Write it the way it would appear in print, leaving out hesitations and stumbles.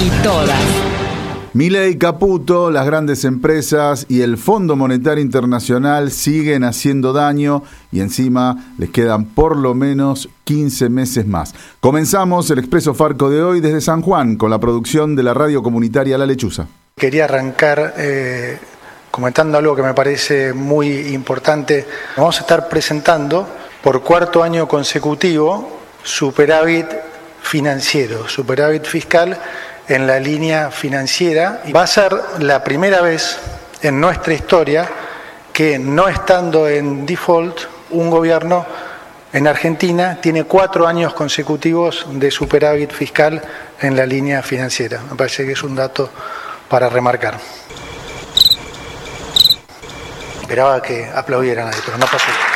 y todas. Milei, Caputo, las grandes empresas y el Fondo Monetario Internacional siguen haciendo daño y encima les quedan por lo menos 15 meses más. Comenzamos el Expreso Farco de hoy desde San Juan con la producción de la radio comunitaria La Lechuza. Quería arrancar comentando algo que me parece muy importante. Vamos a estar presentando por cuarto año consecutivo superávit financiero, superávit fiscal en la línea financiera. Va a ser la primera vez en nuestra historia que, no estando en default, un gobierno en Argentina tiene 4 años consecutivos de superávit fiscal en la línea financiera. Me parece que es un dato para remarcar. Esperaba que aplaudieran ahí, pero no pasó.